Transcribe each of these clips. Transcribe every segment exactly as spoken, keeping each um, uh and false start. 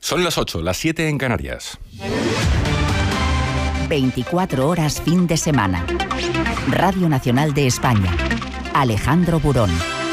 Son las ocho, las siete en Canarias. veinticuatro horas fin de semana. Radio Nacional de España. Alejandro Burón.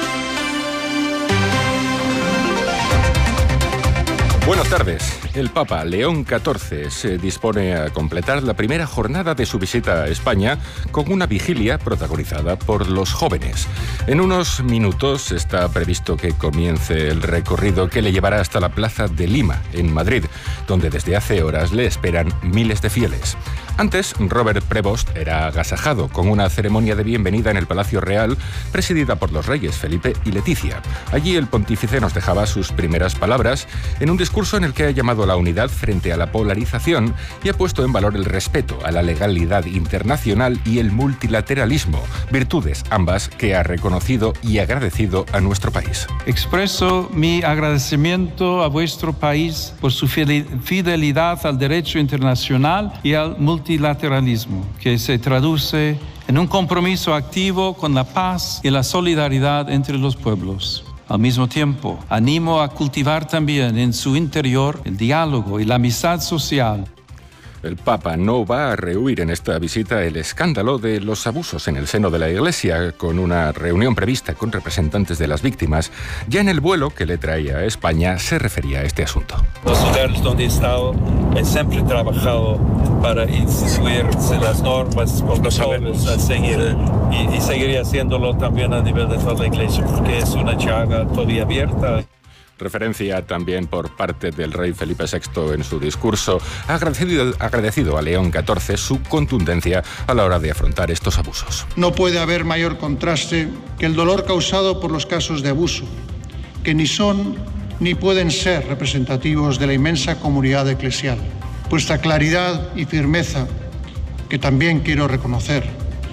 Buenas tardes. El Papa León catorce se dispone a completar la primera jornada de su visita a España con una vigilia protagonizada por los jóvenes. En unos minutos está previsto que comience el recorrido que le llevará hasta la Plaza de Lima, en Madrid, donde desde hace horas le esperan miles de fieles. Antes, Robert Prevost era agasajado con una ceremonia de bienvenida en el Palacio Real, presidida por los reyes Felipe y Leticia. Allí el pontífice nos dejaba sus primeras palabras en un discurso en el que ha llamado a la unidad frente a la polarización y ha puesto en valor el respeto a la legalidad internacional y el multilateralismo, virtudes ambas que ha reconocido y agradecido a nuestro país. Expreso mi agradecimiento a vuestro país por su fidelidad al derecho internacional y al multilateralismo. multilateralismo, que se traduce en un compromiso activo con la paz y la solidaridad entre los pueblos. Al mismo tiempo, animo a cultivar también en su interior el diálogo y la amistad social. El Papa no va a rehuir en esta visita el escándalo de los abusos en el seno de la Iglesia, con una reunión prevista con representantes de las víctimas. Ya en el vuelo que le traía a España se refería a este asunto. Los lugares donde he estado, he siempre trabajado para instituir las normas, protocolos a seguir, y, y seguiría haciéndolo también a nivel de toda la Iglesia, porque es una llaga todavía abierta. Referencia también por parte del rey Felipe sexto en su discurso, ha agradecido, agradecido a León catorce su contundencia a la hora de afrontar estos abusos. No puede haber mayor contraste que el dolor causado por los casos de abuso, que ni son ni pueden ser representativos de la inmensa comunidad eclesial. Vuestra claridad y firmeza, que también quiero reconocer,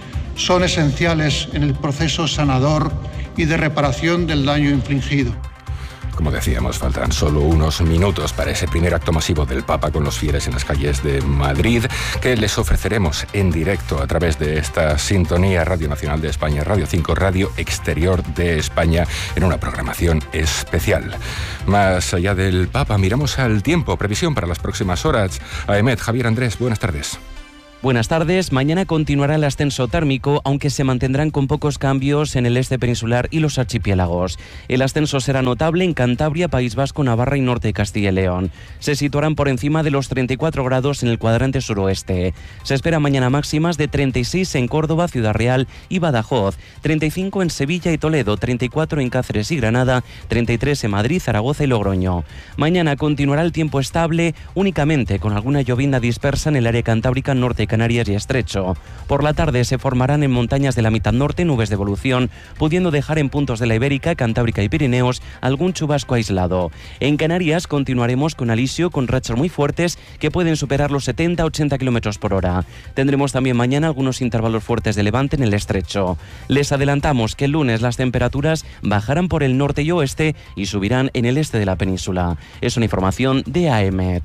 son esenciales en el proceso sanador y de reparación del daño infligido. Como decíamos, faltan solo unos minutos para ese primer acto masivo del Papa con los fieles en las calles de Madrid, que les ofreceremos en directo a través de esta sintonía Radio Nacional de España, Radio cinco, Radio Exterior de España, en una programación especial. Más allá del Papa, miramos al tiempo, previsión para las próximas horas. Aemet, Javier Andrés, buenas tardes. Buenas tardes. Mañana continuará el ascenso térmico, aunque se mantendrán con pocos cambios en el este peninsular y los archipiélagos. El ascenso será notable en Cantabria, País Vasco, Navarra y norte de Castilla y León. Se situarán por encima de los treinta y cuatro grados en el cuadrante suroeste. Se espera mañana máximas de treinta y seis en Córdoba, Ciudad Real y Badajoz, treinta y cinco en Sevilla y Toledo, treinta y cuatro en Cáceres y Granada, treinta y tres en Madrid, Zaragoza y Logroño. Mañana continuará el tiempo estable, únicamente con alguna llovizna dispersa en el área cantábrica, norte Canarias y Estrecho. Por la tarde se formarán en montañas de la mitad norte nubes de evolución, pudiendo dejar en puntos de la Ibérica, Cantábrica y Pirineos algún chubasco aislado. En Canarias continuaremos con alisio, con rachas muy fuertes que pueden superar los setenta a ochenta kilómetros por hora. Tendremos también mañana algunos intervalos fuertes de levante en el Estrecho. Les adelantamos que el lunes las temperaturas bajarán por el norte y oeste y subirán en el este de la península. Es una información de Aemet.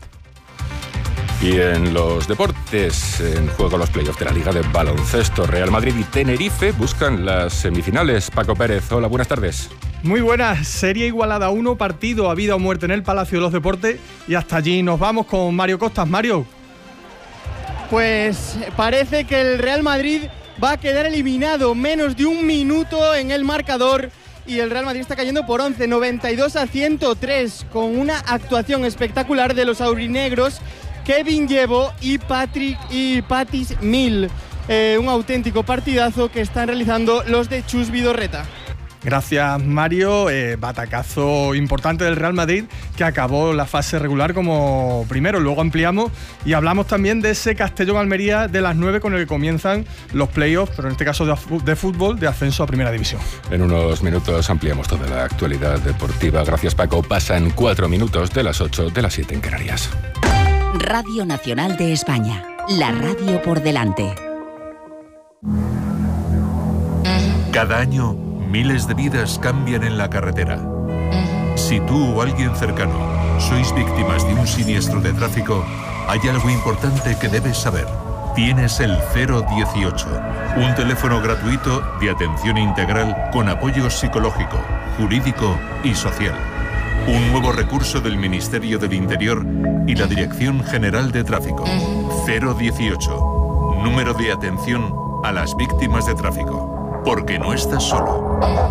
Y en los deportes, en juego los playoffs de la Liga de Baloncesto, Real Madrid y Tenerife buscan las semifinales. Paco Pérez, hola, buenas tardes. Muy buenas, serie igualada a uno, partido a vida o muerte en el Palacio de los Deportes, y hasta allí nos vamos con Mario Costas. Mario. Pues parece que el Real Madrid va a quedar eliminado, menos de un minuto en el marcador, y el Real Madrid está cayendo por once, noventa y dos a ciento tres, con una actuación espectacular de los aurinegros, Kevin Llevo y Patrick y Patis Mil. Eh, un auténtico partidazo que están realizando los de Chus Vidorreta. Gracias, Mario. Eh, batacazo importante del Real Madrid, que acabó la fase regular como primero. Luego ampliamos y hablamos también de ese Castellón-Almería de las nueve con el que comienzan los playoffs, pero en este caso de fútbol, de ascenso a Primera División. En unos minutos ampliamos toda la actualidad deportiva. Gracias, Paco. Pasan cuatro minutos de las ocho, de las siete en Canarias. Radio Nacional de España, la radio por delante. Cada año, miles de vidas cambian en la carretera. Si tú o alguien cercano sois víctimas de un siniestro de tráfico, hay algo importante que debes saber. Tienes el cero dieciocho, un teléfono gratuito de atención integral con apoyo psicológico, jurídico y social. Un nuevo recurso del Ministerio del Interior y la Dirección General de Tráfico. cero dieciocho. Número de atención a las víctimas de tráfico. Porque no estás solo.